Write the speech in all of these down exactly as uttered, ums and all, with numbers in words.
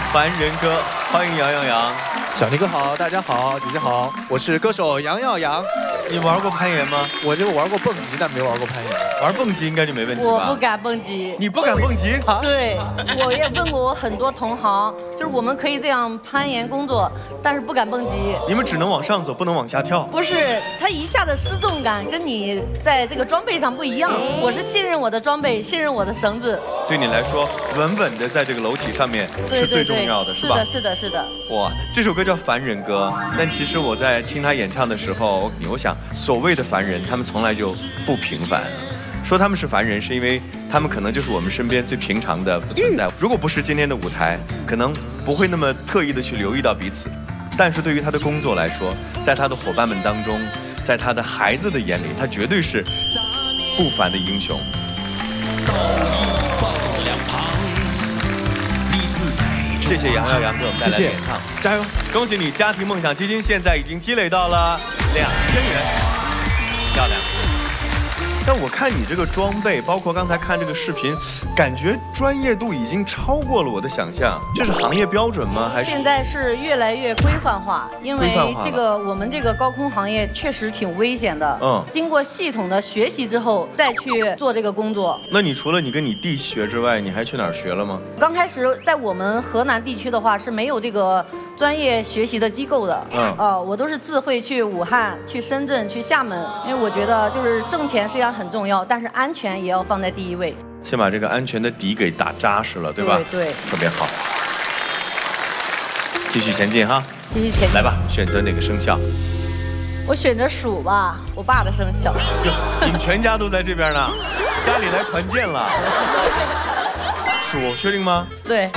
凡人歌，欢迎杨耀扬。 小尼哥好，大家好，姐姐好，我是歌手杨耀扬。 你玩过攀岩吗？ 我就玩过蹦极，但没玩过攀岩。 玩蹦极应该就没问题吧？ 我不敢蹦极。 你不敢蹦极？啊？ 对，我也问过我很多同行，就是我们可以这样攀岩工作，但是不敢蹦极。 你们只能往上走，不能往下跳。 不是，它一下的失重感跟你在这个装备上不一样。我是信任我的装备，信任我的绳子。 对你来说，稳稳的在这个楼梯上面是最重要的， 是吧？ 是的，是的，是的。 哇，这首歌叫《凡人歌》，但其实我在听他演唱的时候，我想，所谓的凡人，他们从来就不平凡。说他们是凡人，是因为他们可能就是我们身边最平常的不存在。如果不是今天的舞台，可能不会那么特意的去留意到彼此。但是对于他的工作来说，在他的伙伴们当中，在他的孩子的眼里，他绝对是不凡的英雄。谢谢杨耀扬给我们带来的演唱， 加油！ 恭喜你，家庭梦想基金现在已经积累到了两千元，漂亮。但我看你这个装备，包括刚才看这个视频，感觉专业度已经超过了我的想象。这是行业标准吗？还是现在是越来越规范化？因为这个我们这个高空行业确实挺危险的。嗯，经过系统的学习之后，再去做这个工作。 那你除了你跟你弟学之外，你还去哪儿学了吗？ 刚开始在我们河南地区的话是没有这个专业学习的机构的。嗯，呃，我都是自费去武汉、去深圳、去厦门，因为我觉得就是挣钱虽然很重要，但是安全也要放在第一位。 先把这个安全的底给打扎实了，对吧？ 对对， 特别好。继续前进哈， 继续前进。 来吧，选择哪个生肖？ 我选择鼠吧，我爸的生肖。 你们全家都在这边呢，家里来团建了。鼠，确定吗？ 对。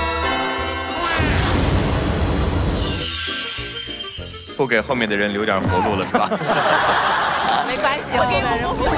不给后面的人留点活路了是吧？ 没关系，后面人不会。